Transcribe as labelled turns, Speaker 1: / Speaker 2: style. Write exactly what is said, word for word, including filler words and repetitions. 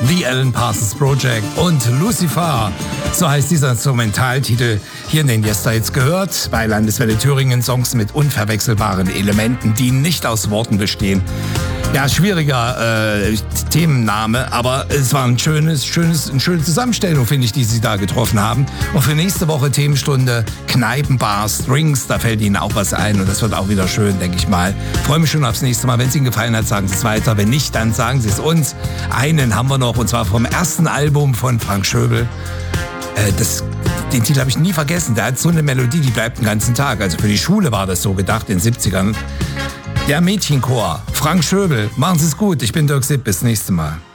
Speaker 1: The Alan Parsons Project und Lucifer. So heißt dieser Instrumentaltitel hier in den Yesterdays gehört. Bei Landeswelle Thüringen Songs mit unverwechselbaren Elementen, die nicht aus Worten bestehen. Ja, schwieriger äh, Themenname, aber es war ein schönes, schönes, eine schöne Zusammenstellung, finde ich, die Sie da getroffen haben. Und für nächste Woche Themenstunde Kneipen, Bars, Drinks, da fällt Ihnen auch was ein und das wird auch wieder schön, denke ich mal. Freue mich schon aufs nächste Mal. Wenn es Ihnen gefallen hat, sagen Sie es weiter. Wenn nicht, dann sagen Sie es uns. Einen haben wir noch und zwar vom ersten Album von Frank Schöbel. Äh, das Den Titel habe ich nie vergessen. Der hat so eine Melodie, die bleibt den ganzen Tag. Also für die Schule war das so gedacht in den siebzigern. Der Mädchenchor, Frank Schöbel. Machen Sie es gut. Ich bin Dirk Sipp. Bis nächste Mal.